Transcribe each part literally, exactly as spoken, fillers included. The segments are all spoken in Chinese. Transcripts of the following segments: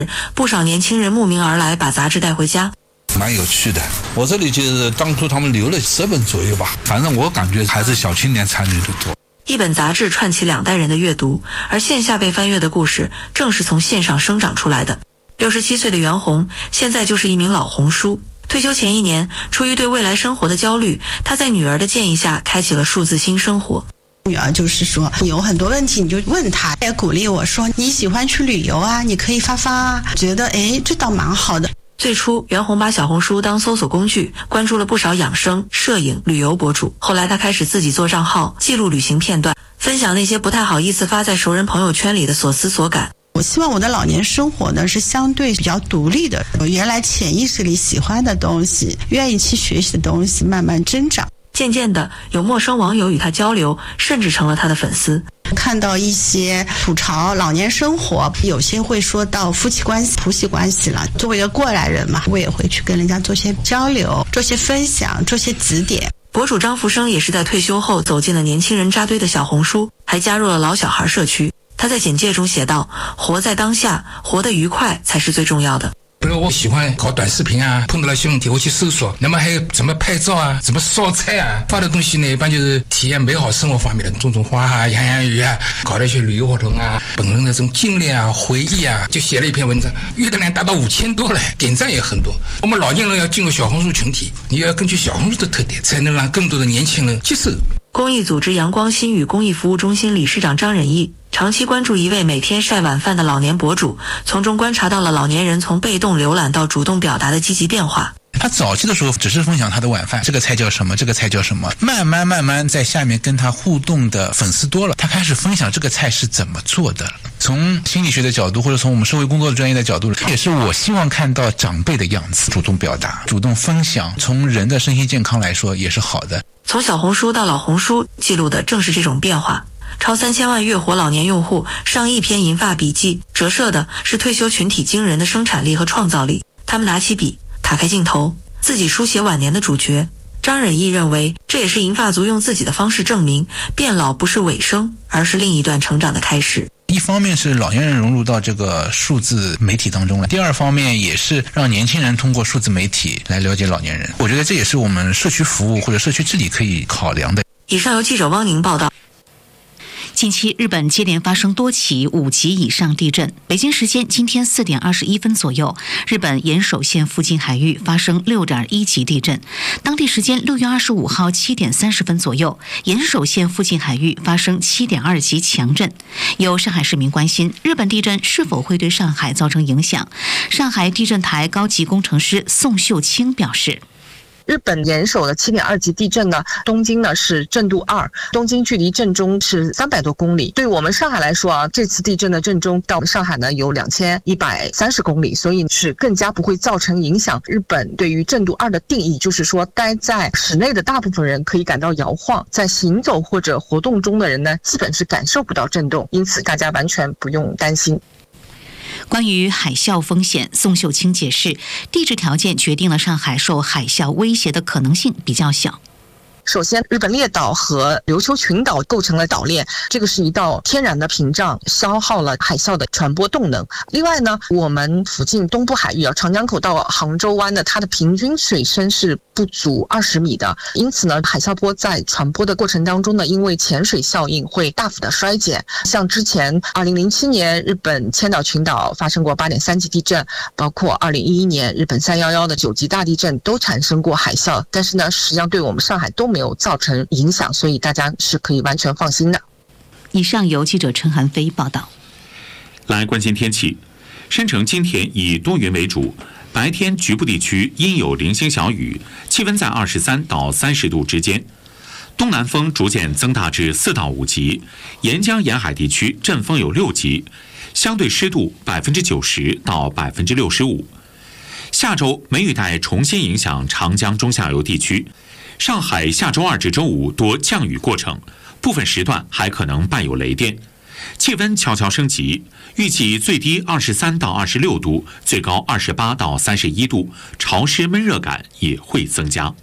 不少年轻人慕名而来，把杂志带回家。 蛮有趣的，我这里就是当初他们留了十本左右吧，反正我感觉还是小青年参与的多。 一本杂志串起两代人的阅读，而线下被翻阅的故事正是从线上生长出来的。六十七岁的袁弘现在就是一名老红书。退休前一年，出于对未来生活的焦虑，他在女儿的建议下开启了数字新生活。 女儿就是说有很多问题你就问她，也鼓励我说你喜欢去旅游啊，你可以发发啊，觉得诶这倒蛮好的。 最初袁弘把小红书当搜索工具，关注了不少养生、摄影、旅游博主。后来他开始自己做账号，记录旅行片段，分享那些不太好意思发在熟人朋友圈里的所思所感。 我希望我的老年生活呢是相对比较独立的，我原来潜意识里喜欢的东西，愿意去学习的东西慢慢增长。 渐渐的，有陌生网友与他交流，甚至成了他的粉丝。 看到一些吐槽老年生活，有些会说到夫妻关系、婆媳关系了。作为一个过来人嘛，我也会去跟人家做些交流、做些分享、做些指点。 博主张福生也是在退休后走进了年轻人扎堆的小红书，还加入了老小孩社区。他在简介中写道：活在当下，活得愉快才是最重要的。 比如我喜欢搞短视频啊，碰到了新问题我去搜索，那么还有怎么拍照啊，怎么烧菜啊，发的东西呢一般就是体验美好生活方面的，种种花啊，养养鱼啊，搞了一些旅游活动啊，本人的这种经历啊，回忆啊，就写了一篇文章，阅读量达到五千多了，点赞也很多。我们老年人要进入小红书群体，你要根据小红书的特点，才能让更多的年轻人接受。 公益组织阳光新语公益服务中心理事长张忍义长期关注一位每天晒晚饭的老年博主，从中观察到了老年人从被动浏览到主动表达的积极变化。 他早期的时候只是分享他的晚饭，这个菜叫什么，这个菜叫什么，慢慢慢慢在下面跟他互动的粉丝多了，他开始分享这个菜是怎么做的。从心理学的角度，或者从我们社会工作的专业的角度，也是我希望看到长辈的样子，主动表达，主动分享，从人的身心健康来说也是好的。 从小红书到老红书，记录的正是这种变化。超三千万月活老年用户，上亿篇银发笔记，折射的是退休群体惊人的生产力和创造力。他们拿起笔，打开镜头，自己书写晚年的主角。张忍义认为，这也是银发族用自己的方式证明，变老不是尾声，而是另一段成长的开始。 一方面是老年人融入到这个数字媒体当中了，第二方面也是让年轻人通过数字媒体来了解老年人。我觉得这也是我们社区服务或者社区治理可以考量的。 以上由记者汪宁报道。 近期，日本接连发生多起五级以上地震。北京时间今天四点二十一分左右，日本岩手县附近海域发生六点一级地震。当地时间六月二十五号七点三十分左右，岩手县附近海域发生七点二级强震。有上海市民关心，日本地震是否会对上海造成影响？上海地震台高级工程师宋秀清表示。 日本岩手的七点二级地震呢，东京呢是震度二，东京距离震中是三百多公里。对我们上海来说啊，这次地震的震中到上海呢有两千一百三十公里，所以是更加不会造成影响。日本对于震度二的定义就是说，待在室内的大部分人可以感到摇晃，在行走或者活动中的人呢，基本是感受不到震动，因此大家完全不用担心。 关于海啸风险，宋秀清解释，地质条件决定了上海受海啸威胁的可能性比较小。 首先，日本列岛和琉球群岛构成了岛链，这个是一道天然的屏障，消耗了海啸的传播动能。另外呢，我们附近东部海域啊，长江口到杭州湾的它的平均水深是不足二十米的，因此呢，海啸波在传播的过程当中呢，因为潜水效应会大幅的衰减。像之前二零零七年日本千岛群岛发生过八点三级地震，包括二零一一年日本三一一的九级大地震都产生过海啸，但是呢，实际上对我们上海都没有造成影响，所以大家是可以完全放心的。 以上由记者陈涵飞报道。 来关心天气，深成今天以多云为主，白天局部地区阴有零星小雨，气温在二十三到三十度之间。东南风逐渐增大至四到五级，沿江沿海地区阵风有六级，相对湿度百分之九十到百分之六十五。下周梅雨带重新影响长江中下游地区。上海下周二至周五多降雨过程，部分时段还可能伴有雷电，气温悄悄升级，预计最低二十三到二十六度，最高二十八到三十一度，潮湿闷热感也会增加。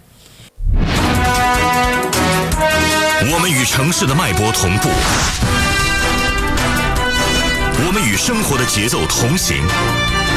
我们与城市的脉搏同步，我们与生活的节奏同行。